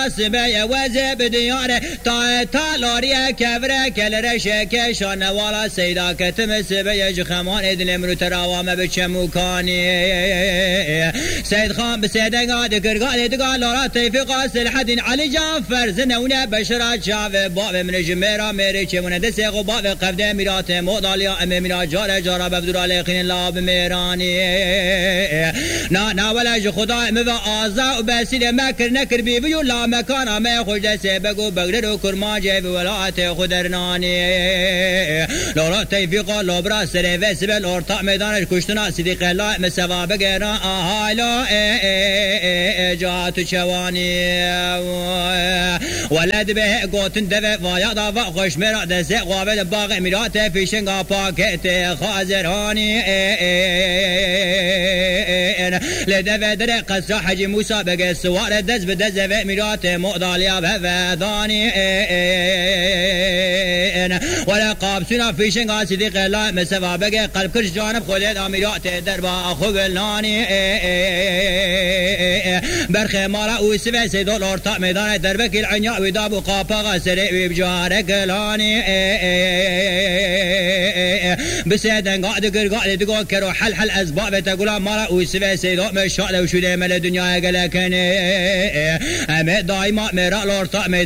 سبه وزه بدیاره تا لاری کبره کلره شکه شانوالا سیدا کتم سبه جخمان دل مرو تراوامه بچموکانی سید خان بسیدنگا دکرگا دگا لارا تیفقا سلحدین علی جعفر زنونه بشرا شاو باب من جميرا ميري چمونه دسه غباب قبده میرات مودالیا ام میرا جار جارا بدر علیقین لاب میرانی نا ولا خدا ام آزا وبسیل مکر نکر بی بیو لا مکان ام خوش دسه بگو بغدر و کرما جیب ولایت خدرنانی لورا تیفقا لبرا سر وسبل ارتا میدانش کشتنا صدیق الله مسوا بگرا اهالا جات چوانی ولد به گوتن دو ویا دا و خوش مرا دسه قابل باغ میرات فیشنگا پاکت خازرانی لدو در قصر حجی موسا بگه سوار دز به دز و میرات مقدالیا و ودانی ولا قابسونا فیشنگا صدیق الله مسوا بگه قلب کرش جانب خودت امیرات دربا خوگلانی برخ مارا اوسی و سیدول ارتا میدان دربکی العنیا ویداب و قاپاقا سری ویبجار گلانی بسیدن قاعد قرقاعد دقو کرو حل حل ازباب تقولا مارا اوسی و سیدول مشاعد وشوده مل دنیا گلکنی امه دائما میرا الارتا